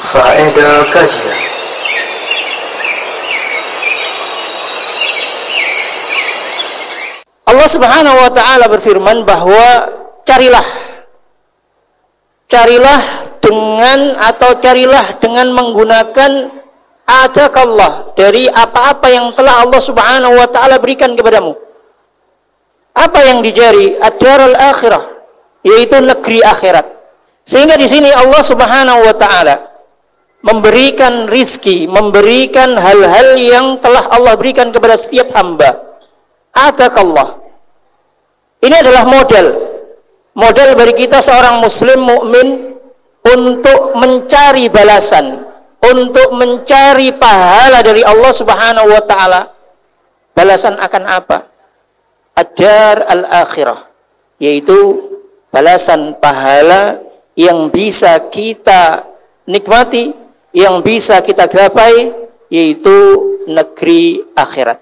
Faedah kajian. Allah Subhanahu wa taala berfirman bahwa carilah dengan menggunakan atakallah, dari apa-apa yang telah Allah Subhanahu wa taala berikan kepadamu. Apa yang dicari? Ad-darul akhirah, yaitu negeri akhirat. Sehingga di sini Allah Subhanahu wa taala memberikan rizki, memberikan hal-hal yang telah Allah berikan kepada setiap hamba. Atakallah. Ini adalah modal bagi kita seorang muslim mukmin untuk mencari balasan, untuk mencari pahala dari Allah Subhanahu wa taala. Balasan akan apa? Ad-dar al-akhirah, yaitu balasan pahala yang bisa kita nikmati, yang bisa kita gapai, yaitu negeri akhirat.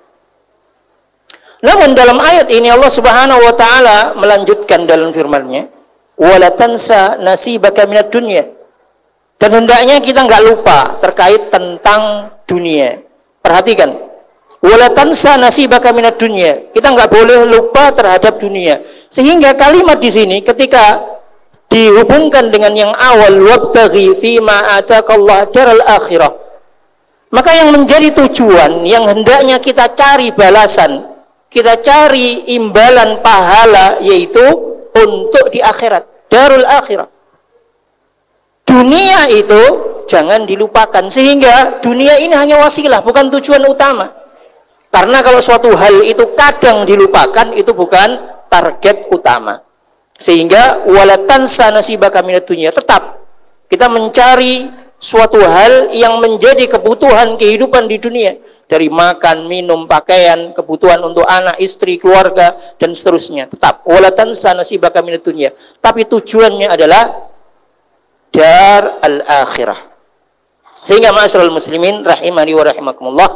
Namun dalam ayat ini Allah Subhanahu wa taala melanjutkan dalam firman-Nya, "Wala tansa nasibaka minad dunya." Dan hendaknya kita enggak lupa terkait tentang dunia. Perhatikan, "Wala tansa nasibaka minad dunya." Kita enggak boleh lupa terhadap dunia. Sehingga kalimat di sini ketika dihubungkan dengan yang awal, "Wabtaghi fima ataqallah daral akhirah." Maka yang menjadi tujuan, yang hendaknya kita cari balasan, kita cari imbalan pahala, yaitu untuk di akhirat, darul akhirah. Dunia itu jangan dilupakan, sehingga dunia ini hanya wasilah, bukan tujuan utama. Karena kalau suatu hal itu kadang dilupakan, itu bukan target utama. Sehingga wala tansa nasibaka minad dunya, tetap kita mencari suatu hal yang menjadi kebutuhan kehidupan di dunia, dari makan, minum, pakaian, kebutuhan untuk anak, istri, keluarga, dan seterusnya. Tetap wala tansa nasibaka minad dunya, tapi tujuannya adalah dar al-akhirah. Sehingga ma'asyiral muslimin rahimani wa rahimakumullah,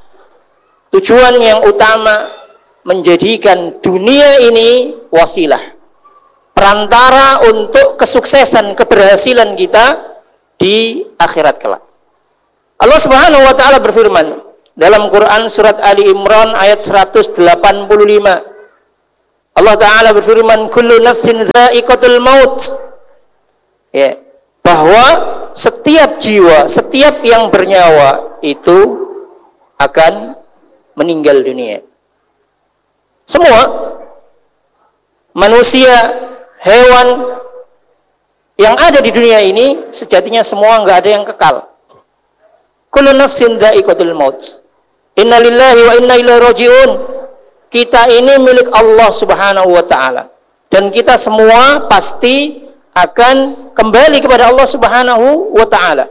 tujuan yang utama menjadikan dunia ini wasilah, perantara untuk kesuksesan, keberhasilan kita di akhirat kelak. Allah Subhanahu wa taala berfirman dalam Quran surat Ali Imran ayat 185. Allah taala berfirman, "Kullu nafsin dha'iqatul maut." Ya, bahwa setiap jiwa, setiap yang bernyawa itu akan meninggal dunia. Semua manusia, hewan yang ada di dunia ini sejatinya semua enggak ada yang kekal. Kullu nafsin dha'iqatul maut. Inna lillahi wa inna ilaihi raji'un. Kita ini milik Allah Subhanahu wa taala, dan kita semua pasti akan kembali kepada Allah Subhanahu wa taala.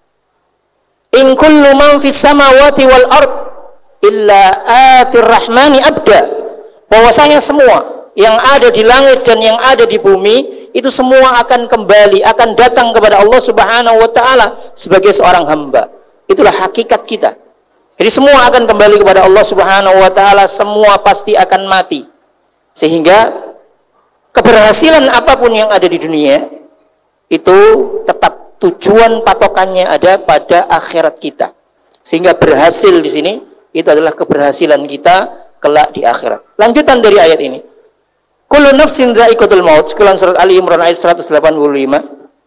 In kullu man fis samawati wal ard illa atir rahmani abda. Bahwasanya semua yang ada di langit dan yang ada di bumi itu semua akan kembali, akan datang kepada Allah Subhanahu wa taala sebagai seorang hamba. Itulah hakikat kita. Jadi semua akan kembali kepada Allah Subhanahu wa taala, semua pasti akan mati. Sehingga keberhasilan apapun yang ada di dunia itu tetap tujuan patokannya ada pada akhirat kita. Sehingga berhasil di sini itu adalah keberhasilan kita kelak di akhirat. Lanjutan dari ayat ini, kullu nafsin dha'iqatul maut, Quran surat Ali Imran ayat 185.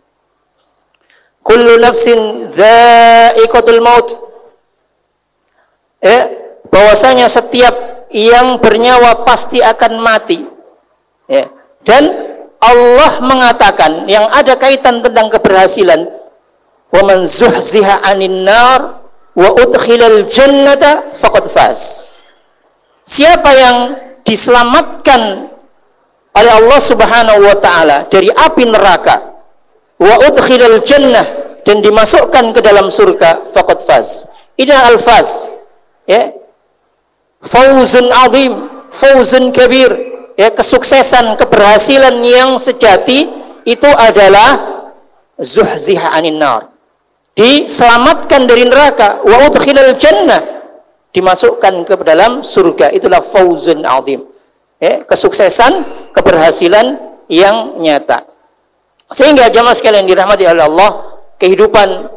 Kullu nafsin dha'iqatul maut. Bahwasanya setiap yang bernyawa pasti akan mati. Dan Allah mengatakan yang ada kaitan tentang keberhasilan, wa man zuhziha 'anil nar wa udkhilal jannata faqad faz. Siapa yang diselamatkan oleh Allah Subhanahu wa taala dari api neraka, wa udkhilal jannah, dan dimasukkan ke dalam surga, faqad faz. Ini al-faz, fauzun azim, fauzun kabir, kesuksesan, keberhasilan yang sejati itu adalah zuhziha 'anil nar, diselamatkan dari neraka, wa udkhilal jannah, dimasukkan ke dalam surga. Itulah fauzun azim, kesuksesan, keberhasilan yang nyata. Sehingga jamaah sekalian dirahmati oleh Allah, kehidupan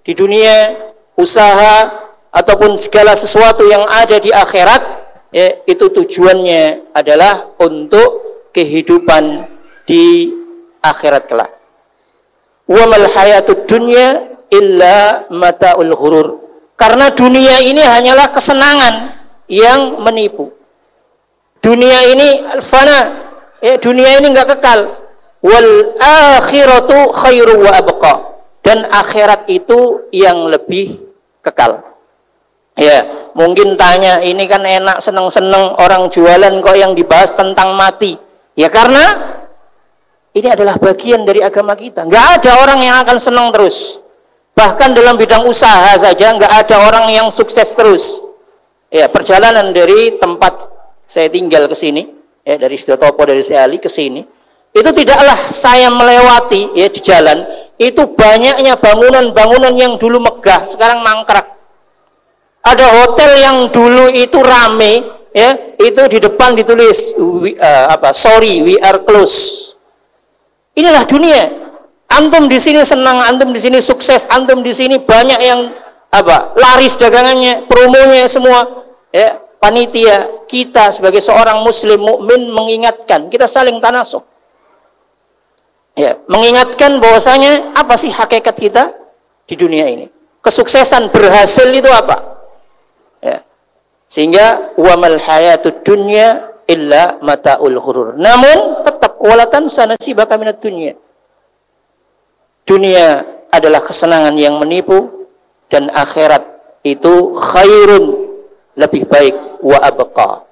di dunia, usaha ataupun segala sesuatu yang ada di akhirat, ya, itu tujuannya adalah untuk kehidupan di akhirat kelak. Wa mal hayatud dunya illa mata'ul ghurur. Karena dunia ini hanyalah kesenangan yang menipu. Dunia ini fana, ya, dunia ini enggak kekal. Wal akhiratu khairu wa abqa. Dan akhirat itu yang lebih kekal. Ya, mungkin tanya, ini kan enak seneng-seneng orang jualan kok yang dibahas tentang mati. Ya karena ini adalah bagian dari agama kita. Enggak ada orang yang akan senang terus. Bahkan dalam bidang usaha saja enggak ada orang yang sukses terus. Ya, perjalanan dari tempat saya tinggal ke sini, ya, dari Sidotopo, dari Seali ke sini, itu tidaklah saya melewati, ya, di jalan itu banyaknya bangunan-bangunan yang dulu megah sekarang mangkrak. Ada hotel yang dulu itu rame, ya, itu di depan ditulis sorry, we are closed. Inilah dunia. Antum di sini senang, antum di sini sukses, antum di sini banyak yang laris dagangannya, promonya semua, ya. Panitia kita sebagai seorang muslim mukmin mengingatkan, kita saling tanasuh, ya, mengingatkan bahwasanya apa sih hakikat kita di dunia ini, kesuksesan berhasil itu apa, ya. Sehingga wa mal hayatud dunya illa mata'ul ghurur. Namun tetap wala tansa nasibaka minad dunya. Dunia adalah kesenangan yang menipu, dan akhirat itu khairun, lebih baik, wa abqa,